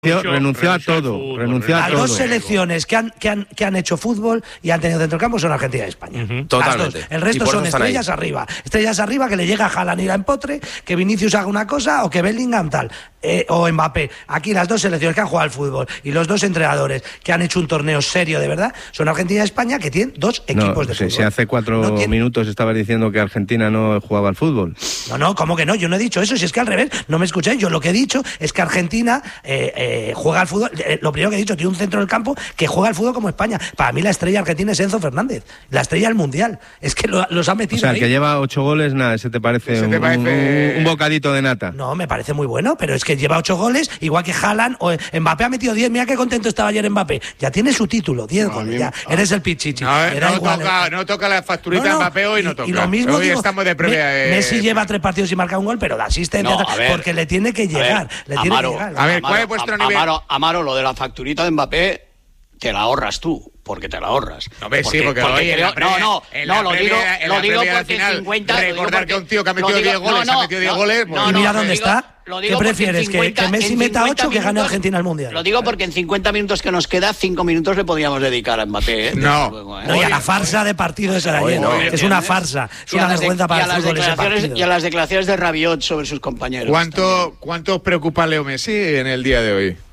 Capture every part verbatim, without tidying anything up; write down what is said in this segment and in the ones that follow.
Renunció, renunció a todo, fútbol, renunció a Las todo. dos selecciones que han, que, han, que han hecho fútbol y han tenido centrocampo son Argentina y España. Uh-huh. Totalmente. El resto son estrellas ahí. arriba. Estrellas arriba que le llega a Haaland ir a empotre, que Vinicius haga una cosa o que Bellingham tal. Eh, o Mbappé. Aquí las dos selecciones que han jugado al fútbol y los dos entrenadores que han hecho un torneo serio de verdad son Argentina y España, que tienen dos equipos no, de si, fútbol. Si hace cuatro no tiene... minutos estabas diciendo que Argentina no jugaba al fútbol. No, no, ¿cómo que no? Yo no he dicho eso. Si es que al revés, no me escucháis. Yo lo que he dicho es que Argentina eh, eh, juega al fútbol. Eh, lo primero que he dicho, tiene un centro del campo que juega al fútbol como España. Para mí la estrella argentina es Enzo Fernández, la estrella del Mundial. Es que lo, los ha metido. O sea, ahí. El que lleva ocho goles, nada, ¿ese te parece, ¿Ese te un, parece... Un, un bocadito de nata? No, me parece muy bueno, pero es que lleva ocho goles, igual que Haaland o Mbappé ha metido diez. Mira qué contento estaba ayer Mbappé. Ya tiene su título, diez no, goles. Ya. Ah. Eres el pichichi. No, no, toca, no toca la facturita no, no. Mbappé hoy, no toca. Y lo mismo hoy digo, estamos de previa. Me, eh, Messi lleva tres partidos y marca un gol, pero da asistencia no, ver, porque le tiene que llegar. Ver, le tiene Amaro, que llegar. A ver, ¿cuál es vuestro Amaro, nivel? Amaro, Amaro, lo de la facturita de Mbappé te la ahorras tú, porque te la ahorras. No ves, porque, sí, porque, porque hoy creo, previa, no, no, no, lo digo, lo digo porque final, cincuenta... Recordar porque, que un tío que ha metido diez goles, no, no, ha metido diez no, goles... No, no, y mira no, dónde digo, está. ¿Qué prefieres? cincuenta, ¿Que, que Messi meta ocho o que gane Argentina al Mundial? Lo digo porque en cincuenta minutos que nos queda, cinco minutos le podríamos dedicar a Mbappé. ¿eh? No. Luego, ¿eh? No, y a la farsa de partido esa de ayer. No, es una farsa. Es una vergüenza para el fútbol ese partido. Y a las declaraciones de Rabiot sobre sus compañeros. ¿Cuánto, ¿Cuánto os preocupa Leo Messi en el día de hoy?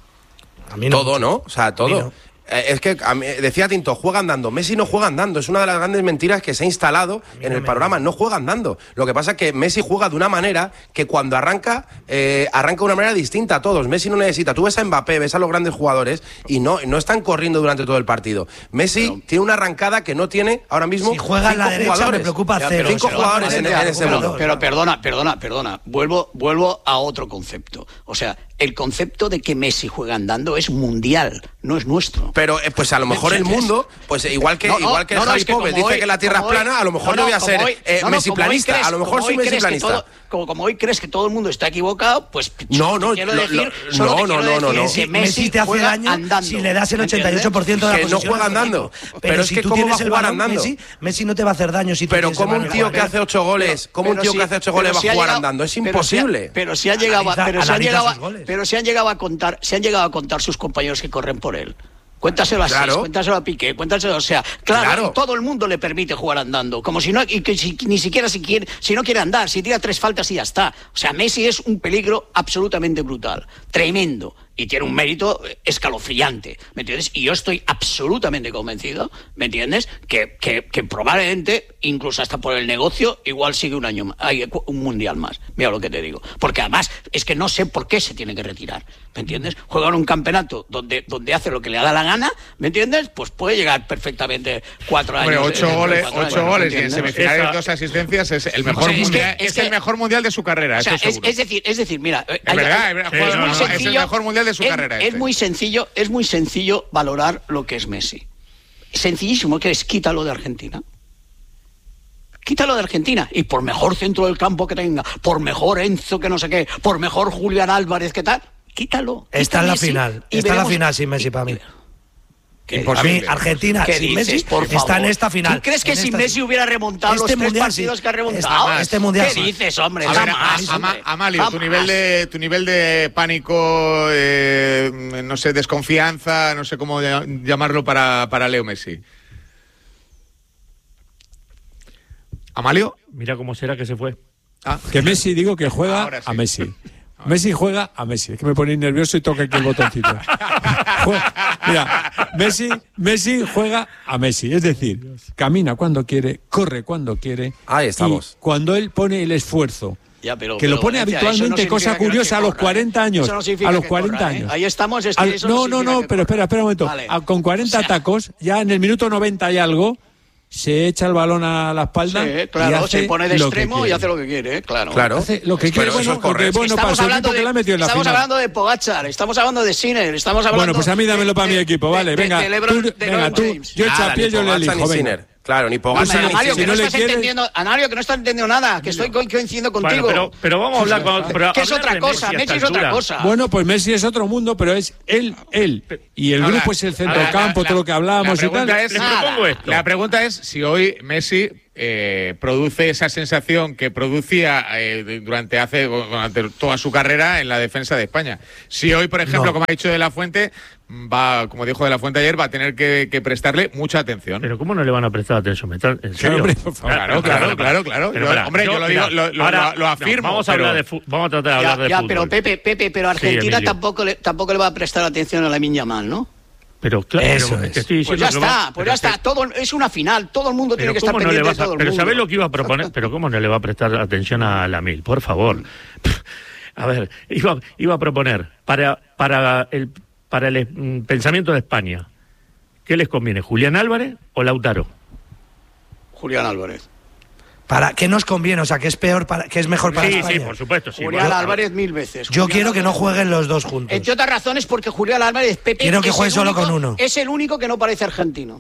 A mí no. Todo, ¿no? O sea, todo. Es que a mí, decía Tinto, juega andando. Messi no juega andando. Es una de las grandes mentiras que se ha instalado en el panorama. No juega andando. Lo que pasa es que Messi juega de una manera que cuando arranca, eh, arranca de una manera distinta a todos. Messi no necesita. Tú ves a Mbappé, ves a los grandes jugadores y no, no están corriendo durante todo el partido. Messi pero, tiene una arrancada que no tiene ahora mismo. Si juega en la derecha jugadores. me preocupa cero. Ya, cinco jugadores en, en ese mundo. Pero perdona, perdona, perdona. Vuelvo, vuelvo a otro concepto. O sea, el concepto de que Messi juega andando es mundial, no es nuestro. Pero eh, pues a lo mejor el mundo, pues igual que no, no, igual que no, Javi no, es que Pobes dice hoy, que la Tierra es plana, hoy, a lo mejor no, yo voy a ser hoy, eh, no, Messi planista, crees, a lo mejor soy Messi planista. Todo, como, como hoy crees que todo el mundo está equivocado, pues no, no, quiero lo, decir, lo, no, no, no, no, no. Messi, Messi te hace daño andando, si le das el ochenta y ocho por ciento de la que posición. no juega andando. Pero, pero es si que tú cómo tienes va a el jugar balón, andando. Messi, Messi no te va a hacer daño si tú Pero como un tío que hace ocho goles, como un tío que hace ocho goles va a jugar andando, es imposible. Pero si han llegado, pero si han llegado, pero si han llegado a contar, se han llegado a contar sus compañeros que corren por él. Cuéntaselo a claro. Seis, cuéntaselo a Piqué, cuéntaselo, o sea, claro, claro, todo el mundo le permite jugar andando, como si no, y que si, ni siquiera si quiere, si no quiere andar, si tira tres faltas y ya está. O sea, Messi es un peligro absolutamente brutal, tremendo, y tiene un mérito escalofriante, ¿me entiendes? Y yo estoy absolutamente convencido, ¿me entiendes? Que, que, que probablemente, incluso hasta por el negocio, igual sigue un año más, hay un mundial más, mira lo que te digo. Porque además, es que no sé por qué se tiene que retirar, ¿me entiendes? Juega en un campeonato donde, donde hace lo que le da la gana, ¿me entiendes? Pues puede llegar perfectamente cuatro años. Hombre, ocho eh, goles, cuatro ocho años, goles y en semifinales Esa... dos asistencias es el mejor, o sea, mundial, es, que, es, es que, el mejor mundial de su carrera, o sea, eso es, es decir, es decir, mira, es hay, verdad, hay, es, es, no, no, es el mejor mundial de su es, carrera. Es este. muy sencillo, es muy sencillo valorar lo que es Messi. Sencillísimo, que es quítalo de Argentina. Quítalo de Argentina y por mejor centro del campo que tenga, por mejor Enzo que no sé qué, por mejor Julián Álvarez que tal, quítalo. Está en la final, está en la final sin Messi para mí. A mí, Argentina sin dices, Messi está en esta final. ¿Tú crees que en sin esta... Messi hubiera remontado este los tres mundial, partidos sí. que ha remontado? Este, este mundial ¿Qué sí. dices, hombre? A ver, jamás, a, a, hombre. Amalio, jamás. tu nivel de tu nivel de pánico, eh, no sé, desconfianza, no sé cómo llamarlo para, para Leo Messi. ¿Amalio? Mira cómo será que se fue. Ah. Que Messi, digo que juega sí. a Messi. Messi juega a Messi. Es que me ponéis nervioso y toca aquí el botoncito. Juega, mira, Messi, Messi juega a Messi. Es decir, camina cuando quiere, corre cuando quiere. Ahí estamos. Y cuando él pone el esfuerzo, ya, pero, que pero, lo pone Valencia, habitualmente, no cosa curiosa, no a los cuarenta años. No a los cuarenta corra, años. ¿eh? Ahí estamos. Es que Al, eso no, no, no, no, pero espera, espera un momento. Vale. A, con cuarenta o sea, tacos, ya en el minuto noventa y algo, se echa el balón a la espalda. Sí, claro, y hace se pone de extremo y hace lo que quiere, ¿eh? claro. Claro. Hace lo que quiere, bueno, porque, bueno, estamos hablando de, que la metió en la estamos final. hablando de Pogačar, estamos hablando de Sinner, estamos hablando. Bueno, pues a mí dámelo para de, mi equipo, vale, de, venga. De Lebron, tú, de venga, tú, yo echa pie, yo le elijo, venga. Claro, ni Pogačar ni Analio, que si no, no estás quiere... entendiendo, Analio, que no estás entendiendo nada, que estoy coincidiendo contigo. Bueno, pero, pero vamos a hablar con... Pero que es otra cosa, Messi, Messi es otra cosa. Bueno, pues Messi es otro mundo, pero es él, él. Y el ahora, grupo es el centrocampo, todo lo que hablábamos y tal. Es, la, pregunta es, la pregunta es si hoy Messi eh, produce esa sensación que producía eh, durante, hace, durante toda su carrera en la defensa de España. Si hoy, por ejemplo, no. como ha dicho De La Fuente, va, como dijo De La Fuente ayer, va a tener que, que prestarle mucha atención. Pero ¿cómo no le van a prestar atención? ¿En serio? Hombre, por favor. Claro, claro, claro, claro. Yo, para, hombre, yo, yo lo digo, lo, lo, ahora, lo, lo afirmo. No, vamos a pero... hablar de vamos a tratar de ya, hablar de ya, fútbol. Pero Pepe, Pepe, pero Argentina sí, tampoco le, tampoco le va a prestar atención a Lamine Yamal, ¿no? Pero claro, eso pero es. te estoy pues ya está, va, pues ya está. Que... Todo, es una final, todo el mundo tiene que estar no pendiente le de todo a, el pero mundo. ¿sabés lo que iba a proponer? Pero ¿cómo no le va a prestar atención a Lamine? Por favor. A ver, iba, iba a proponer para, para, el, para el mm, pensamiento de España, ¿qué les conviene? ¿Julián Álvarez o Lautaro? Julián Álvarez. ¿Para qué nos conviene? O sea, ¿qué es peor para, qué es mejor para sí, España? Sí, por supuesto. Sí, Julián bueno, Álvarez mil veces. Yo Julián quiero que Álvarez. no jueguen los dos juntos. Entre otras razones porque Julián Álvarez, Pepe, quiero que juegue solo único, con uno. Es el único que no parece argentino.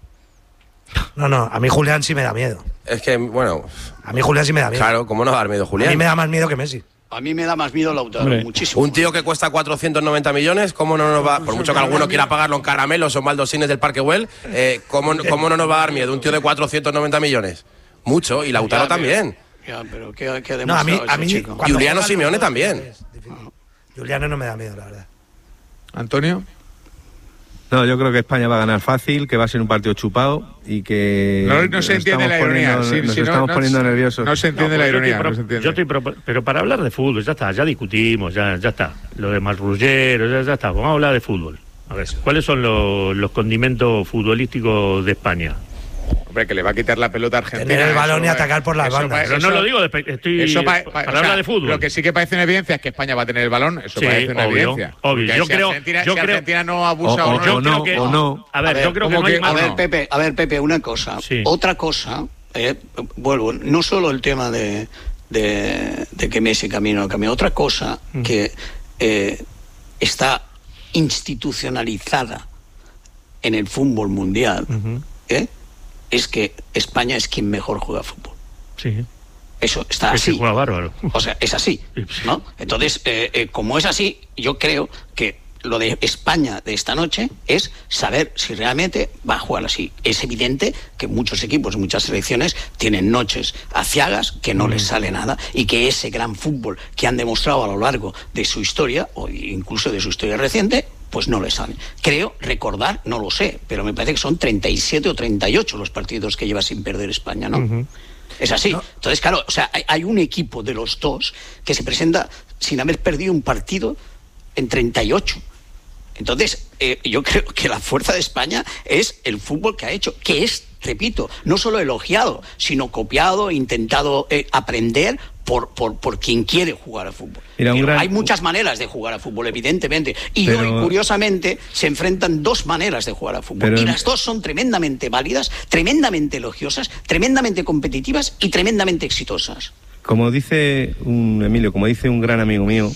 No, no, a mí Julián sí me da miedo. Es que, bueno... A mí Julián sí me da miedo. Claro, ¿cómo no va a dar miedo Julián? A mí me da más miedo que Messi. A mí me da más miedo Lautaro, Hombre. muchísimo. Un tío que cuesta cuatrocientos noventa millones, ¿cómo no nos va? Por mucho que alguno quiera pagarlo en caramelos o en baldosines del Parque Güell, eh, ¿cómo, ¿cómo no nos va a dar miedo un tío de cuatrocientos noventa millones? Mucho, y Lautaro ya, también. Ya, pero ¿qué, qué ha no, a mí, a mí Juliano Simeone también. Juliano no me da miedo, la verdad. ¿Antonio? No, yo creo que España va a ganar fácil, que va a ser un partido chupado y que... No, no se entiende la ironía. Poniendo, sí, nos sí, estamos no, poniendo no, nerviosos. No se entiende no, la ironía. Yo estoy, no se entiende. Yo estoy pro, pero para hablar de fútbol, ya está, ya discutimos, ya, ya está. Lo de Marrullero, ya, ya está. Vamos a hablar de fútbol. A ver, ¿cuáles son los, los condimentos futbolísticos de España? Hombre, que le va a quitar la pelota a Argentina. Tener el balón eso, y atacar por las bandas. Pero no lo digo, de, estoy eso pa, pa, para o sea, hablar de fútbol. Lo que sí que parece una evidencia es que España va a tener el balón. Eso sí, parece una obvio, evidencia. Obvio. Yo si creo, Argentina, yo si creo, Argentina no abusa o, o, o, no, o no, que, o no. A ver, a ver yo creo que no hay A ver, Pepe, a ver, Pepe, una cosa. Sí. Otra cosa, eh, vuelvo, no solo el tema de, de, de que Messi camina o camina, otra cosa mm. que eh, está institucionalizada en el fútbol mundial, uh-huh. ¿eh? es que España es quien mejor juega fútbol. Sí. Eso está es así. Que juega bárbaro. O sea, es así, ¿no? Entonces, eh, eh, como es así, yo creo que lo de España de esta noche es saber si realmente va a jugar así. Es evidente que muchos equipos, muchas selecciones tienen noches aciagas que no mm. les sale nada y que ese gran fútbol que han demostrado a lo largo de su historia o incluso de su historia reciente, pues no les sale. Creo recordar, no lo sé, pero me parece que son treinta y siete o treinta y ocho los partidos que lleva sin perder España, ¿no? Uh-huh. Es así. No. Entonces, claro, o sea, hay, hay un equipo de los dos que se presenta sin haber perdido un partido en treinta y ocho. Entonces, eh, yo creo que la fuerza de España es el fútbol que ha hecho, que es, repito, no solo elogiado, sino copiado, intentado eh, aprender por, por, por quien quiere jugar al fútbol. Mira, gran... Hay muchas maneras de jugar al fútbol, evidentemente. Y Pero... hoy, curiosamente, se enfrentan dos maneras de jugar al fútbol. Pero... Y las dos son tremendamente válidas, tremendamente elogiosas, tremendamente competitivas y tremendamente exitosas. Como dice un Emilio, como dice un gran amigo mío,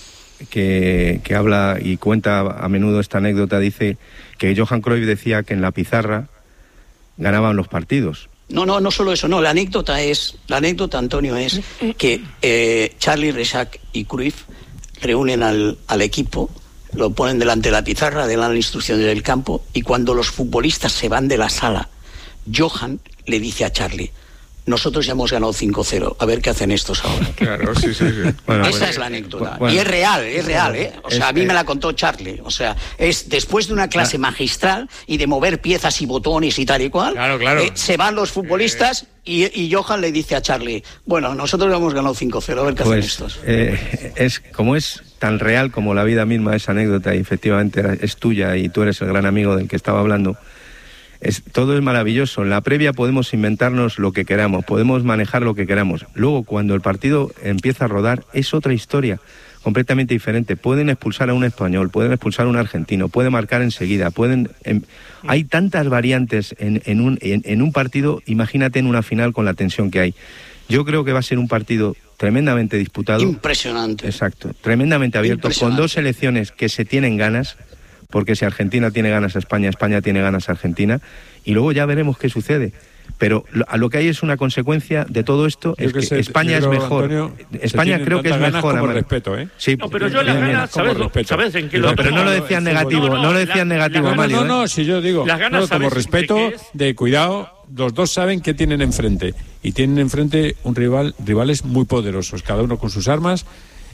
Que, que habla y cuenta a menudo esta anécdota, dice que Johan Cruyff decía que en la pizarra ganaban los partidos. No, no, no solo eso, no, la anécdota es, la anécdota, Antonio, es que eh, Charlie, Rexach y Cruyff reúnen al, al equipo, lo ponen delante de la pizarra, le dan las instrucciones del campo y cuando los futbolistas se van de la sala, Johan le dice a Charlie: nosotros ya hemos ganado cinco cero, a ver qué hacen estos ahora. Claro, sí, sí, sí. Bueno, Esa bueno, es la anécdota. Bueno, y es real, es real, ¿eh? O sea, es, a mí me la contó Charlie. O sea, es después de una clase claro. magistral y de mover piezas y botones y tal y cual, claro, claro. Eh, se van los futbolistas eh. y, y Johan le dice a Charlie: bueno, nosotros ya hemos ganado cinco cero, a ver qué pues, hacen estos. Eh, es, como es tan real como la vida misma esa anécdota, y efectivamente es tuya y tú eres el gran amigo del que estaba hablando. Es, todo es maravilloso. En la previa podemos inventarnos lo que queramos, podemos manejar lo que queramos. Luego, cuando el partido empieza a rodar, es otra historia, completamente diferente. Pueden expulsar a un español, pueden expulsar a un argentino, pueden marcar enseguida, pueden... En, hay tantas variantes en, en, un, en, en un partido, imagínate en una final con la tensión que hay. Yo creo que va a ser un partido tremendamente disputado. Impresionante. Exacto, tremendamente abierto, con dos selecciones que se tienen ganas, porque si Argentina tiene ganas a España, España tiene ganas a Argentina, y luego ya veremos qué sucede. Pero lo, a lo que hay es una consecuencia de todo esto, es que, que España creo, es mejor. Antonio, España creo que es mejor. Como respeto, ¿eh? Sí, no, pero yo las ganas, ¿sabes, ¿sabes en qué no, lo pero no lo decían negativo, no, no, no lo decían la, negativo, la, Amalio. No, no, no, si yo digo, las ganas, no, como respeto de, de cuidado, los dos saben qué tienen enfrente. Y tienen enfrente un rival, rivales muy poderosos, cada uno con sus armas.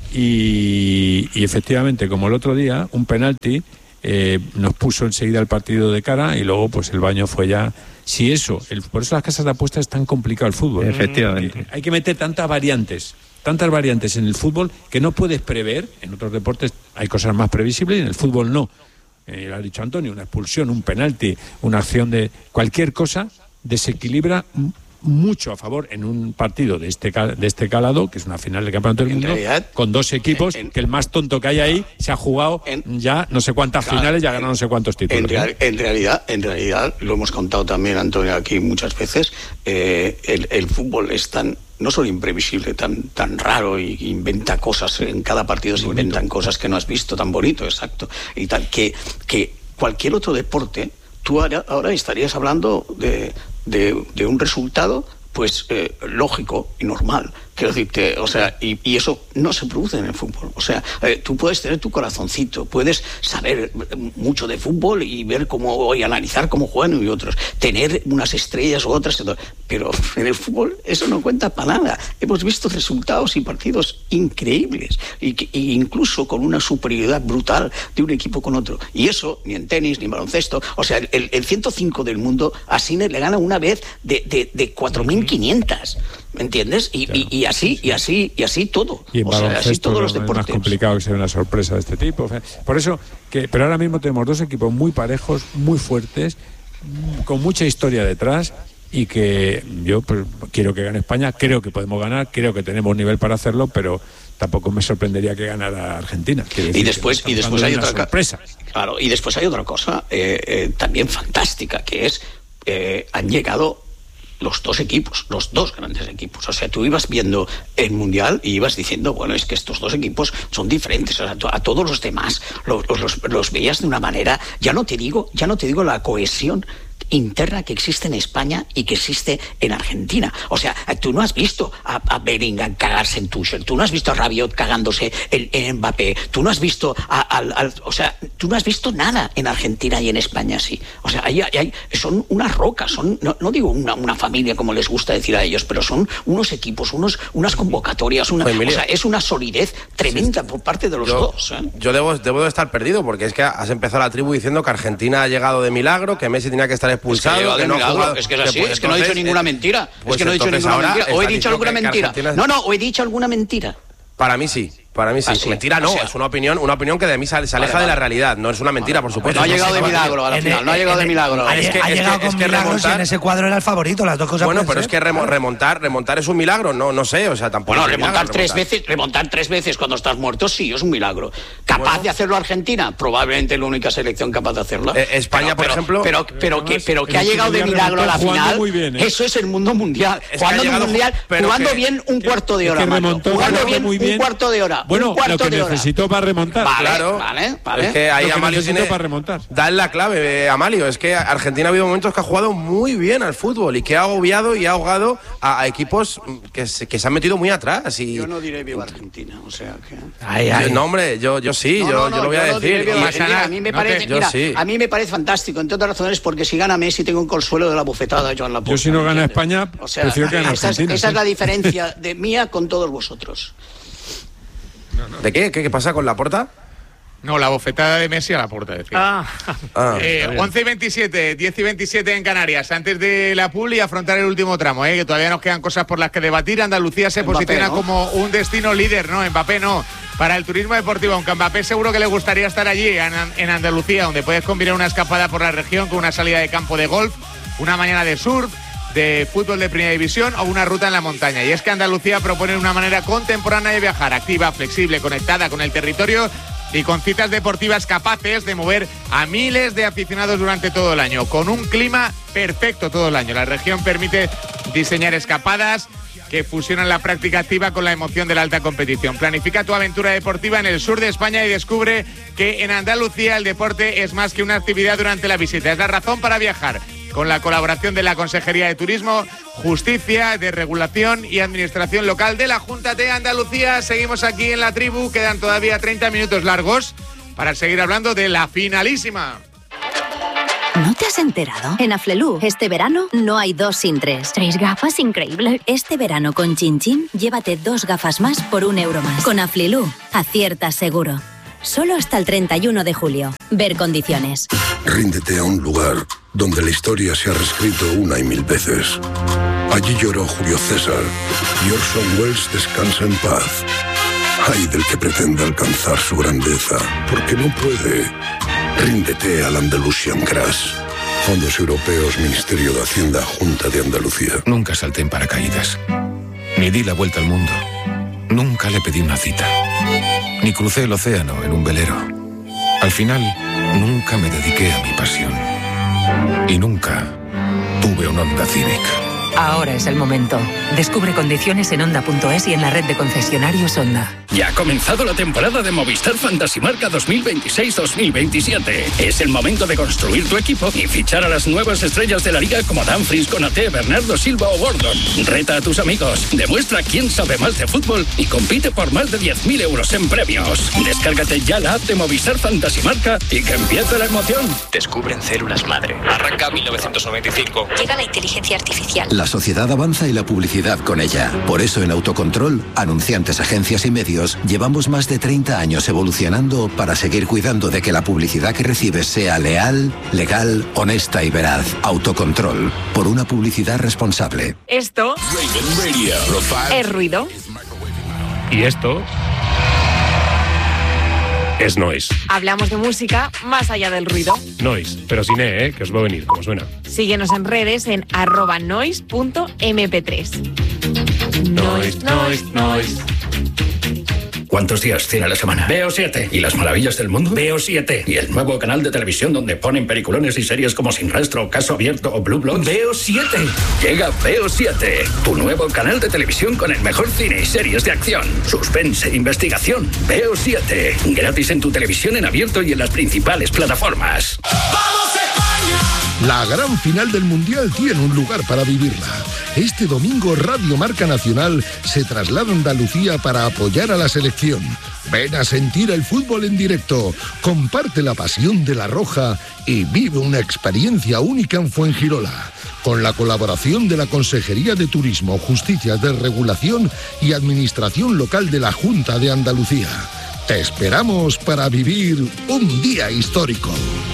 Y, y efectivamente, como el otro día, un penalti eh, nos puso enseguida el partido de cara y luego pues el baño fue ya... Si eso, el, por eso las casas de apuestas es tan complicado el fútbol. Efectivamente. Hay que meter tantas variantes, tantas variantes en el fútbol que no puedes prever. En otros deportes hay cosas más previsibles y en el fútbol no. Eh, lo ha dicho Antonio, una expulsión, un penalti, una acción de cualquier cosa desequilibra mucho a favor en un partido de este de este calado, que es una final del Campeonato del Mundo, realidad, con dos equipos, en, en, que el más tonto que hay ahí se ha jugado en, ya no sé cuántas claro, finales, ya ganado no sé cuántos títulos. En, real, en realidad, en realidad, lo hemos contado también, Antonio, aquí muchas veces, eh, el, el fútbol es tan no solo imprevisible, tan, tan raro, y inventa cosas, en cada partido se bonito. Inventan cosas que no has visto, tan bonito, exacto, y tal, que, que cualquier otro deporte, tú ahora, ahora estarías hablando de De, de un resultado pues eh, lógico y normal, quiero decirte, o sea, y, y eso no se produce en el fútbol. O sea, eh, tú puedes tener tu corazoncito, puedes saber mucho de fútbol y ver cómo, y analizar cómo juegan y otros, tener unas estrellas u otras, pero en el fútbol eso no cuenta para nada. Hemos visto resultados y partidos increíbles, y, y incluso con una superioridad brutal de un equipo con otro. Y eso, ni en tenis, ni en baloncesto, o sea, el, el ciento cinco del mundo a Sinner le gana una vez de, de, de cuatro mil quinientas, ¿me entiendes? Y, claro, y, y así, sí, sí. y así, y así todo. Y en o sea, así todos los deportes. Es más complicado que sea una sorpresa de este tipo. Por eso, que, pero ahora mismo tenemos dos equipos muy parejos, muy fuertes, con mucha historia detrás, y que yo pues, quiero que gane España, creo que podemos ganar, creo que tenemos nivel para hacerlo, pero tampoco me sorprendería que ganara Argentina. Y después, y después hay otra sorpresa. Claro, y después hay otra cosa eh, eh, también fantástica, que es eh, han llegado los dos equipos, los dos grandes equipos. O sea, tú ibas viendo el Mundial y ibas diciendo, bueno, es que estos dos equipos son diferentes. O sea, a todos los demás los, los, los veías de una manera, ya no te digo, ya no te digo la cohesión interna que existe en España y que existe en Argentina. O sea, tú no has visto a, a Bellingham cagarse en Tuchel, tú no has visto a Rabiot cagándose en, en Mbappé, tú no has visto al, al, o sea, tú no has visto nada en Argentina y en España, sí. O sea, hay, hay, son unas rocas, son, no, no digo una, una familia como les gusta decir a ellos, pero son unos equipos, unos, unas convocatorias, una, o sea, es una solidez tremenda por parte de los yo, dos. ¿eh? Yo debo, debo de estar perdido, porque es que has empezado la tribu diciendo que Argentina ha llegado de milagro, que Messi tenía que estar expulsado, es que, que no milagro, jugado, es que es así, pues, es que no he dicho ninguna mentira, pues es que no he dicho ninguna mentira, o he dicho alguna que, mentira. Que no, no, o he dicho alguna mentira. Para mí sí. Para mí sí. ¿Ah, sí? Mentira no, o sea, es una opinión, una opinión que de mí se, se aleja vale, de la realidad. No es una mentira, por supuesto. No ha llegado de milagro a la final, no ha llegado de milagro. Es que, ha llegado con milagros y en ese cuadro era el favorito, las dos cosas. Bueno, pero es que remontar, remontar es un milagro, no, no sé, o sea, tampoco. Bueno, remontar tres veces, remontar tres veces cuando estás muerto, sí, es un milagro. ¿Capaz de hacerlo Argentina? Probablemente la única selección capaz de hacerlo. España, por ejemplo. Pero, pero que, pero que ha llegado de milagro a la final. Eso es el mundo mundial. Jugando en un mundial, jugando bien un cuarto de hora, jugando bien un cuarto de hora. Bueno, lo que necesitó para remontar. Vale, claro, vale, vale. Es que ahí que Amalio tiene para remontar. Da la clave, eh, Amalio. Es que Argentina ha habido momentos que ha jugado muy bien al fútbol y que ha agobiado y ha ahogado a, a equipos que se, que se han metido muy atrás. Y... Yo no diré viva Argentina, o sea que. Ay, ay. No, hombre, yo, yo sí, no, yo, no, no, yo lo voy yo a decir. Diré, y, mira, a mí me parece, no te... mira, sí. a mí me parece fantástico, entre otras razones, porque si gana Messi tengo un consuelo de la bufetada de Joan Laporta. Yo si no gana España, o sea, prefiero que gane esa Argentina. Es, esa sí. es la diferencia de mía con todos vosotros. No, no. ¿De qué? ¿Qué? ¿Qué pasa con Laporta? No, la bofetada de Messi a la puerta, decía. Ah. ah eh, once y veintisiete, diez y veintisiete en Canarias. Antes de la publi, afrontar el último tramo, ¿eh? Que todavía nos quedan cosas por las que debatir. Andalucía se Mbappé, posiciona ¿no? como un destino líder, ¿no? Mbappé no. Para el turismo deportivo, aunque a Mbappé seguro que le gustaría estar allí, en, en Andalucía, donde puedes combinar una escapada por la región con una salida de campo de golf, una mañana de surf, de fútbol de primera división o una ruta en la montaña. Y es que Andalucía propone una manera contemporánea de viajar, activa, flexible, conectada con el territorio y con citas deportivas capaces de mover a miles de aficionados durante todo el año, con un clima perfecto todo el año. La región permite diseñar escapadas que fusionan la práctica activa con la emoción de la alta competición. Planifica tu aventura deportiva en el sur de España y descubre que en Andalucía el deporte es más que una actividad durante la visita, es la razón para viajar. con la colaboración de la Consejería de Turismo, Justicia, de Regulación y Administración Local de la Junta de Andalucía. Seguimos aquí en La Tribu, quedan todavía treinta minutos largos para seguir hablando de la finalísima. ¿No te has enterado? En Aflelu, este verano no hay dos sin tres. Tres gafas, increíble. Este verano con Chin Chin, llévate dos gafas más por un euro más. Con Aflelu, aciertas seguro. Solo hasta el treinta y uno de julio. Ver condiciones. Ríndete a un lugar donde la historia se ha reescrito una y mil veces. Allí lloró Julio César y Orson Welles descansa en paz. Ay del que pretenda alcanzar su grandeza, porque no puede. Ríndete al Andalusian Crash. Fondos Europeos, Ministerio de Hacienda, Junta de Andalucía. Nunca salté en paracaídas. Ni di la vuelta al mundo. Nunca le pedí una cita. Ni crucé el océano en un velero. Al final, nunca me dediqué a mi pasión. Y nunca tuve un Honda Civic. Ahora es el momento. Descubre condiciones en Honda punto es y en la red de concesionarios Honda. Ya ha comenzado la temporada de Movistar Fantasy Marca dos mil veintiséis dos mil veintisiete. Es el momento de construir tu equipo y fichar a las nuevas estrellas de la liga como Dumfries, Konaté, Bernardo Silva o Gordon. Reta a tus amigos, demuestra quién sabe más de fútbol y compite por más de diez mil euros en premios. Descárgate ya la app de Movistar Fantasy Marca y que empiece la emoción. Descubren células madre. Arranca mil novecientos noventa y cinco. Llega la inteligencia artificial. La sociedad avanza y la publicidad con ella. Por eso en Autocontrol, anunciantes, agencias y medios, llevamos más de treinta años evolucionando para seguir cuidando de que la publicidad que recibes sea leal, legal, honesta y veraz. Autocontrol, por una publicidad responsable. Esto es ruido. Y esto es noise. Hablamos de música más allá del ruido. Noise, pero sin E, ¿eh? Que os va a venir, como suena. Síguenos en redes en arroba noise punto eme pe tres. Noise, noise, noise. ¿Cuántos días tiene la semana? Veo siete. ¿Y las maravillas del mundo? Veo siete. ¿Y el nuevo canal de televisión donde ponen peliculones y series como Sin Rastro, Caso Abierto o Blue Bloods? Veo siete. Llega Veo siete, tu nuevo canal de televisión con el mejor cine y series de acción, suspense, investigación. Veo siete. Gratis en tu televisión en abierto y en las principales plataformas. ¡Vamos España! La gran final del Mundial tiene un lugar para vivirla. Este domingo Radio Marca Nacional se traslada a Andalucía para apoyar a la selección. Ven a sentir el fútbol en directo, comparte la pasión de la Roja y vive una experiencia única en Fuengirola. Con la colaboración de la Consejería de Turismo, Justicia de Regulación y Administración Local de la Junta de Andalucía. Te esperamos para vivir un día histórico.